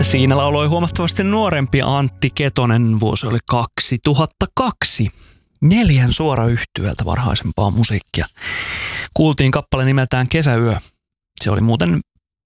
Siinä lauloi huomattavasti nuorempi Antti Ketonen, vuosi oli 2002. 4 suorayhtyöltä varhaisempaa musiikkia. Kuultiin kappale nimeltään Kesäyö. Se oli muuten